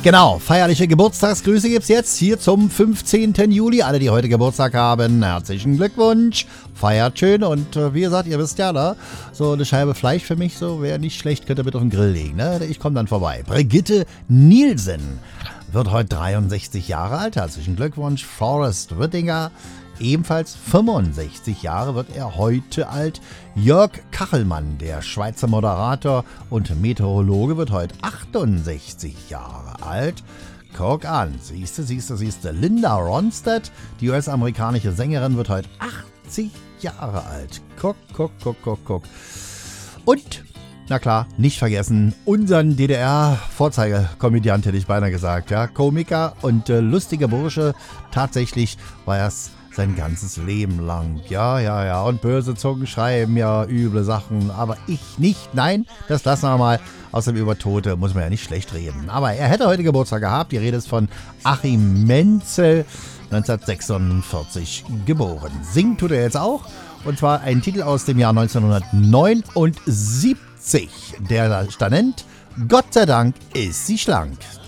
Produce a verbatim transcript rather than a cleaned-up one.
Genau, feierliche Geburtstagsgrüße gibt's jetzt hier zum fünfzehnten Juli. Alle, die heute Geburtstag haben, herzlichen Glückwunsch. Feiert schön und äh, wie gesagt, ihr wisst ja, ne? So eine Scheibe Fleisch für mich, so wäre nicht schlecht, könnt ihr mit auf den Grill legen, ne? Ich komme dann vorbei. Brigitte Nielsen wird heute dreiundsechzig Jahre alt. Herzlichen Glückwunsch. Forrest Whitaker, ebenfalls fünfundsechzig Jahre wird er heute alt. Jörg Kachelmann, der Schweizer Moderator und Meteorologe, wird heute achtundsechzig Jahre alt. Guck an, siehste, siehste, siehste. Linda Ronstadt, die U S-amerikanische Sängerin, wird heute achtzig Jahre alt. Guck, guck, guck, guck, guck. Und, na klar, nicht vergessen, unseren D D R-Vorzeigekomödiant, hätte ich beinahe gesagt. Ja, Komiker und äh, lustiger Bursche. Tatsächlich war er es sein ganzes Leben lang. Ja, ja, ja. Und böse Zungen schreiben ja üble Sachen. Aber ich nicht. Nein, das lassen wir mal. Außerdem über Tote muss man ja nicht schlecht reden. Aber er hätte heute Geburtstag gehabt. Die Rede ist von Achim Menzel, neunzehnhundertsechsundvierzig geboren. Singt tut er jetzt auch. Und zwar ein Titel aus dem Jahr neunzehnhundertneunundsiebzig. Der da nennt: Gott sei Dank ist sie schlank.